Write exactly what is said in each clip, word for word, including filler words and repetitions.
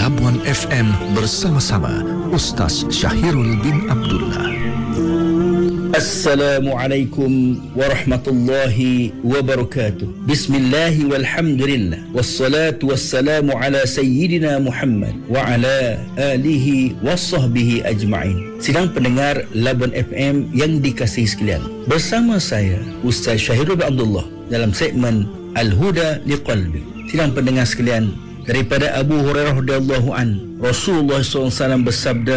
Labuan F M bersama-sama Ustaz Syahirul bin Abdullah. Assalamualaikum warahmatullahi wabarakatuh. Bismillahi walhamdulillah. Wassalatu wassalamu ala sayyidina Muhammad wa ala alihi wassahbihi ajma'in. Sidang pendengar Labuan F M yang dikasihi sekalian, bersama saya Ustaz Syahirul bin Abdullah dalam segmen Al-Huda Liqalbi. Sidang pendengar sekalian, daripada Abu Hurairah radhiyallahu an, Rasulullah sallallahu alaihi wasallam bersabda,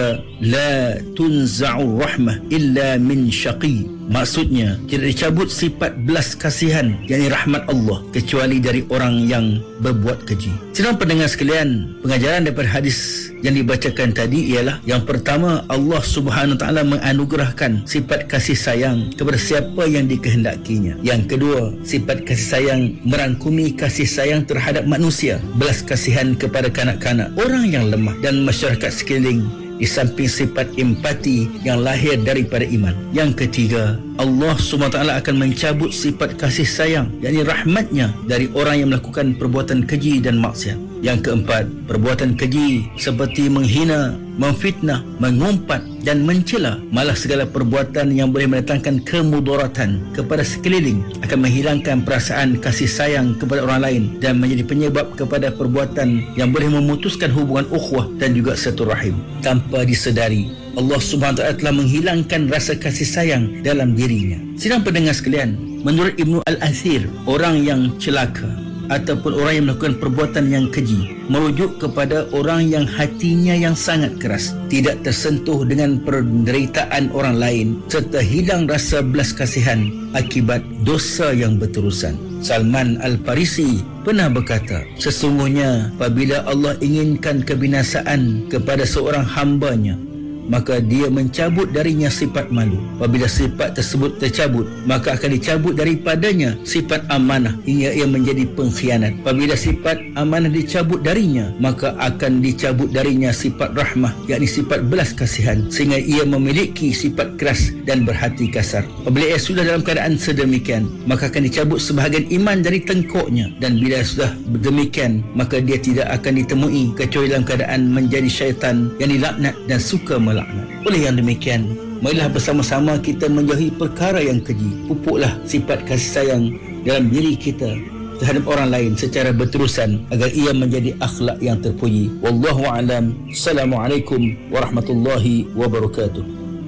la tunza'u rahmah illa min syaqi. Maksudnya, tidak dicabut sifat belas kasihan, yakni rahmat Allah, kecuali dari orang yang berbuat keji. Sidang pendengar sekalian, pengajaran daripada hadis yang dibacakan tadi ialah, yang pertama, Allah Subhanahu Wa Taala menganugerahkan sifat kasih sayang kepada siapa yang dikehendakinya. Yang kedua, sifat kasih sayang merangkumi kasih sayang terhadap manusia, belas kasihan kepada kanak-kanak, orang yang lemah dan masyarakat sekeliling, di samping sifat empati yang lahir daripada iman. Yang ketiga, Allah subhanahu wa taala akan mencabut sifat kasih sayang, yakni rahmatnya, dari orang yang melakukan perbuatan keji dan maksiat. Yang keempat, perbuatan keji seperti menghina, memfitnah, mengumpat dan mencela, malah segala perbuatan yang boleh mendatangkan kemudaratan kepada sekeliling, akan menghilangkan perasaan kasih sayang kepada orang lain dan menjadi penyebab kepada perbuatan yang boleh memutuskan hubungan ukhuwah dan juga silaturahim. Tanpa disedari, Allah Subhanahu Wa Taala telah menghilangkan rasa kasih sayang dalam dirinya. Sidang pendengar sekalian, menurut Ibnu Al-Athir, orang yang celaka ataupun orang yang melakukan perbuatan yang keji merujuk kepada orang yang hatinya yang sangat keras, tidak tersentuh dengan penderitaan orang lain, serta hilang rasa belas kasihan akibat dosa yang berterusan. Salman Al-Farisi pernah berkata, sesungguhnya apabila Allah inginkan kebinasaan kepada seorang hambanya, maka dia mencabut darinya sifat malu. Apabila sifat tersebut tercabut, maka akan dicabut daripadanya sifat amanah hingga ia menjadi pengkhianat. Apabila sifat amanah dicabut darinya, maka akan dicabut darinya sifat rahmah, yakni sifat belas kasihan, sehingga ia memiliki sifat keras dan berhati kasar. Apabila ia sudah dalam keadaan sedemikian, maka akan dicabut sebahagian iman dari tengkuknya, dan bila sudah demikian, maka dia tidak akan ditemui kecuali dalam keadaan menjadi syaitan yang dilaknat dan suka melaknat. Oleh yang demikian, marilah bersama-sama kita menjauhi perkara yang keji. Pupuklah sifat kasih sayang dalam diri kita terhadap orang lain secara berterusan agar ia menjadi akhlak yang terpuji. Wallahu a'lam. Assalamualaikum warahmatullahi wabarakatuh.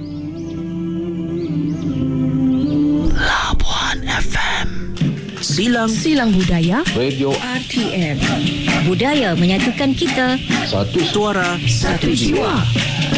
Labuan F M. Silang Silang Budaya Radio R T M. Budaya menyatukan kita. Satu suara, Satu jiwa.